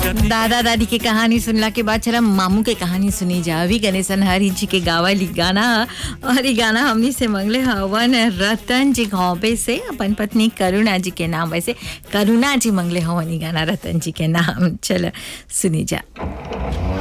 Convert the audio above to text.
दादा दादी की कहानी सुनला के बाद चला मामू के कहानी सुनी जा। अभी गणेशन हरी जी के गावली गाना और ये गाना हमनी से मंगले हवन रतन जी घोंपे से अपन पत्नी करुणा जी के नाम। वैसे करुणा जी मंगले हवन ये गाना रतन जी के नाम। चल सुनी जा।